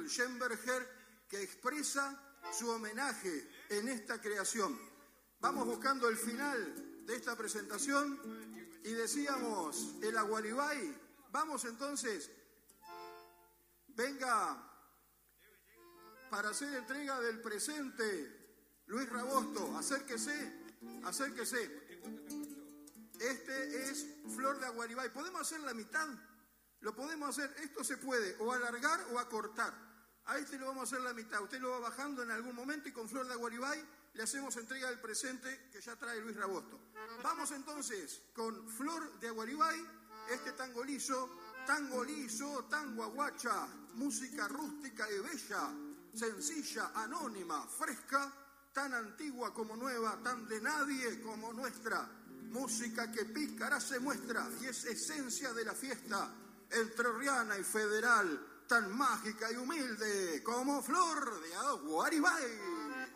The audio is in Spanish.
Schemberger, que expresa su homenaje en esta creación. Vamos buscando el final de esta presentación y decíamos el Aguaribay. Vamos entonces, venga para hacer entrega del presente, Luis Rabosto, acérquese, acérquese. Este es Flor de Aguaribay. ¿Podemos hacer la mitad? Lo podemos hacer, esto se puede o alargar o acortar. A este lo vamos a hacer la mitad, usted lo va bajando en algún momento y con Flor de Aguaribay le hacemos entrega del presente que ya trae Luis Rabosto. Vamos entonces con Flor de Aguaribay, este tango liso, tango aguacha, música rústica y bella, sencilla, anónima, fresca, tan antigua como nueva, tan de nadie como nuestra. Música que pícara se muestra y es esencia de la fiesta entrerriana y federal, tan mágica y humilde como Flor de Aguaribay.